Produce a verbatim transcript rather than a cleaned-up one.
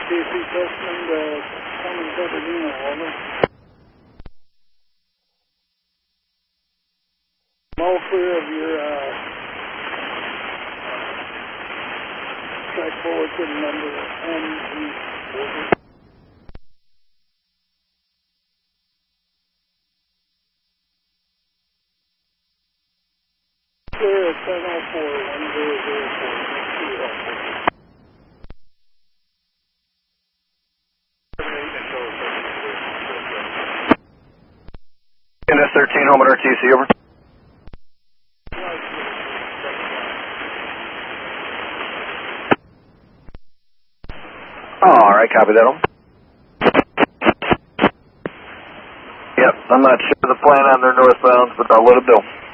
T C Testament, uh, San Bernardino, over. All clear of your, uh, track bulletin number M E, over. Clear at ten oh four, one zero zero four. N S thirteen, home at R T C, over. Alright, copy that, home. Yep, I'm not sure of the plan on their northbounds, but I'll let it know.